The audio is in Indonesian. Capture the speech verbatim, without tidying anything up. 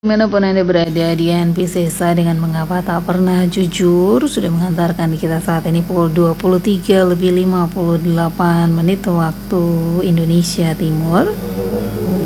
Dimanapun Anda berada, Dian Piscesa dengan Mengapa Tak Pernah Jujur sudah mengantarkan kita saat ini pukul dua puluh tiga lebih lima puluh delapan menit waktu Indonesia Timur.